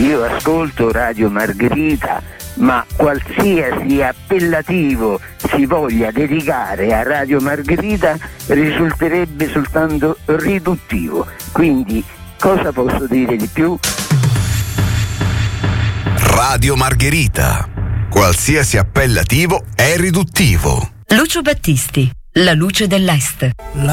Io ascolto Radio Margherita, ma qualsiasi appellativo si voglia dedicare a Radio Margherita risulterebbe soltanto riduttivo. Quindi cosa posso dire di più? Radio Margherita. Qualsiasi appellativo è riduttivo. Lucio Battisti, la luce dell'Est.